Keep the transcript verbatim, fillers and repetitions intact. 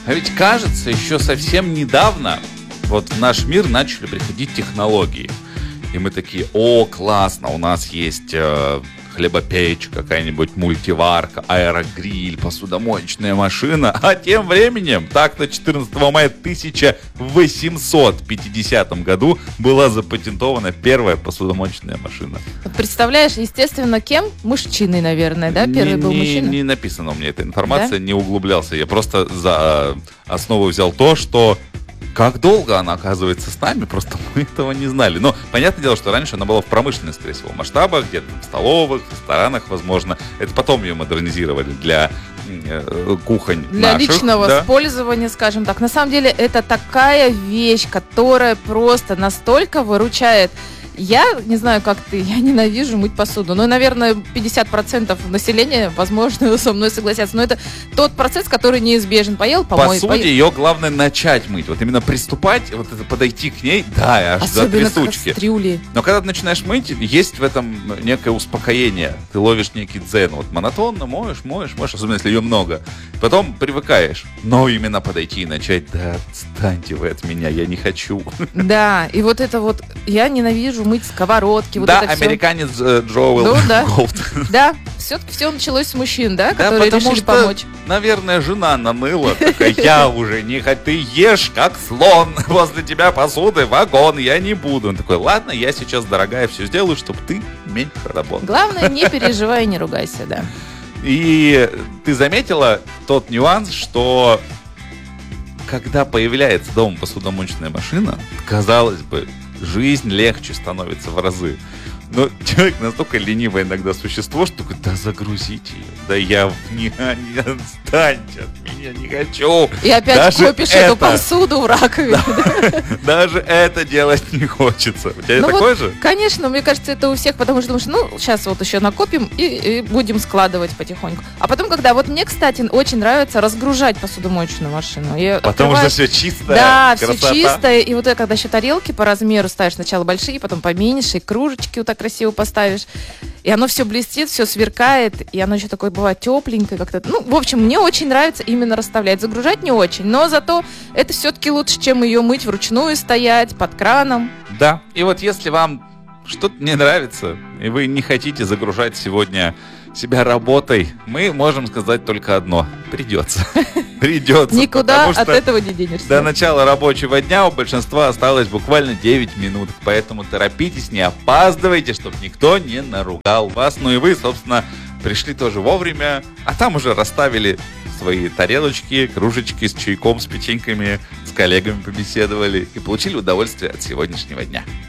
А ведь кажется, еще совсем недавно вот в наш мир начали приходить технологии. И мы такие: о, классно, у нас есть э, хлебопечь, какая-нибудь мультиварка, аэрогриль, посудомоечная машина. А тем временем, так-то четырнадцатого мая тысяча восемьсот пятидесятом году была запатентована первая посудомоечная машина. Вот представляешь, естественно, кем? Мужчиной, наверное, да? Первый не, был не, мужчина? Не написана у меня эта информация, да? Не углублялся. Я просто за основу взял то, что как долго она, оказывается, с нами, просто мы этого не знали. Но понятное дело, что раньше она была в промышленных, скорее всего, масштабах, где-то в столовых, в ресторанах, возможно. Это потом ее модернизировали для э, кухонь Для наших, личного да? использования, скажем так. На самом деле, это такая вещь, которая просто настолько выручает. Я не знаю, как ты, я ненавижу мыть посуду. Ну, наверное, пятьдесят процентов населения, возможно, со мной согласятся. Но это тот процесс, который неизбежен. Поел, помой. По сути, поел. ее главное начать мыть. Вот именно приступать, вот это подойти к ней, да, аж Особенно до трясучки. кастрюли. Но когда ты начинаешь мыть, есть в этом некое успокоение. Ты ловишь некий дзен. Вот монотонно моешь, моешь, моешь, особенно если ее много. Потом привыкаешь. Но именно подойти и начать: да, отстаньте вы от меня, я не хочу. Да, и вот это вот, я ненавижу мыть сковородки. Вот да, это американец э, Джоэл ну, да. Голд. Да, все-таки все началось с мужчин, да, Да, которые потому решили что, помочь. наверное, жена наныла, такая: я уже не хочу, ты ешь как слон, возле тебя посуды вагон, я не буду. Он такой: ладно, я сейчас, дорогая, все сделаю, чтобы ты меньше работал. Главное, не переживай и не ругайся, да. И ты заметила тот нюанс, что когда появляется дома посудомоечная машина, казалось бы, жизнь легче становится в разы. Но человек настолько ленивое иногда существо, что такой: да загрузите ее, да я в не, не отстаньте от меня, не хочу. И опять Даже копишь это, эту посуду в раковине. Да, даже это делать не хочется. У тебя Ну такое вот, же? Конечно, мне кажется, это у всех, потому что думаешь, ну, сейчас вот еще накопим и, и будем складывать потихоньку. А потом, когда, вот мне, кстати, очень нравится разгружать посудомоечную машину. Я Потому открываю... что все чистое, Да, красота. все чистое. И вот когда еще тарелки по размеру ставишь, сначала большие, потом поменьше, и кружечки вот так красиво поставишь. И оно все блестит, все сверкает, и оно еще такое бывает тепленькое как-то. Ну, в общем, мне очень нравится именно расставлять. Загружать не очень, но зато это все-таки лучше, чем ее мыть вручную, стоять под краном. Да, и вот если вам что-то не нравится, и вы не хотите загружать сегодня себя работой, мы можем сказать только одно: придется. Придется. Никуда от этого не денешься. До начала рабочего дня у большинства осталось буквально девять минут, поэтому торопитесь, не опаздывайте, чтобы никто не наругал вас. Ну и вы, собственно, пришли тоже вовремя, а там уже расставили свои тарелочки, кружечки с чайком, с печеньками, с коллегами побеседовали и получили удовольствие от сегодняшнего дня.